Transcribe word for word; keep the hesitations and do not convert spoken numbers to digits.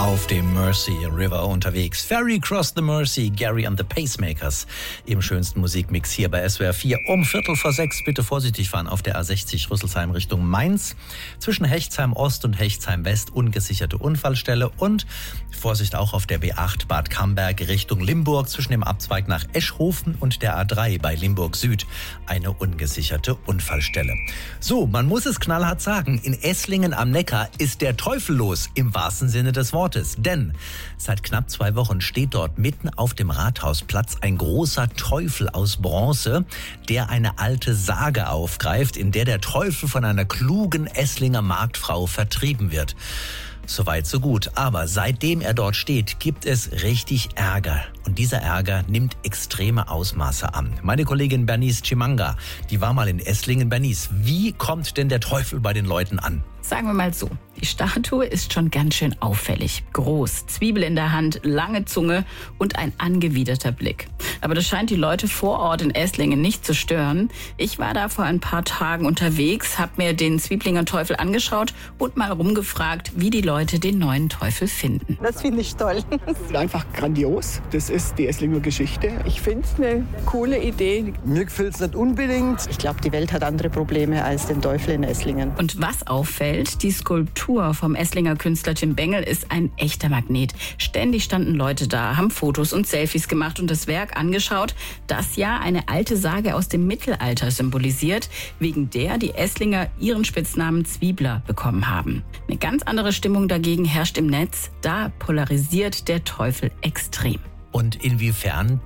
auf dem Mersey River unterwegs. Ferry Cross the Mersey, Gary and the Pacemakers im schönsten Musikmix hier bei S W R vier. Um Viertel vor sechs bitte vorsichtig fahren auf der A sechzig Rüsselsheim Richtung Mainz. Zwischen Hechtsheim Ost und Hechtsheim West ungesicherte Unfallstelle und Vorsicht auch auf der B acht Bad Camberg Richtung Limburg zwischen dem Abzweig nach Eschhofen und der A drei bei Limburg Süd eine ungesicherte Unfallstelle. So, man muss es knallhart sagen, in Esslingen am Neckar ist der Teufel los im wahrsten Sinne des Wortes. Denn seit knapp zwei Wochen steht dort mitten auf dem Rathausplatz ein großer Teufel aus Bronze, der eine alte Sage aufgreift, in der der Teufel von einer klugen Esslinger Marktfrau vertrieben wird. Soweit, so gut. Aber seitdem er dort steht, gibt es richtig Ärger. Und dieser Ärger nimmt extreme Ausmaße an. Meine Kollegin Bernice Chimanga, die war mal in Esslingen. Bernice, wie kommt denn der Teufel bei den Leuten an? Sagen wir mal so, die Statue ist schon ganz schön auffällig. Groß, Zwiebel in der Hand, lange Zunge und ein angewiderter Blick. Aber das scheint die Leute vor Ort in Esslingen nicht zu stören. Ich war da vor ein paar Tagen unterwegs, habe mir den Zwieblinger Teufel angeschaut und mal rumgefragt, wie die Leute den neuen Teufel finden. Das finde ich toll. Einfach grandios. Das ist die Esslinger Geschichte. Ich finde es eine coole Idee. Mir gefällt es nicht unbedingt. Ich glaube, die Welt hat andere Probleme als den Teufel in Esslingen. Und was auffällt, die Skulptur vom Esslinger Künstler Tim Bengel ist ein echter Magnet. Ständig standen Leute da, haben Fotos und Selfies gemacht und das Werk angeschaut, das ja eine alte Sage aus dem Mittelalter symbolisiert, wegen der die Esslinger ihren Spitznamen Zwiebler bekommen haben. Eine ganz andere Stimmung dagegen herrscht im Netz. Da polarisiert der Teufel extrem. Und inwiefern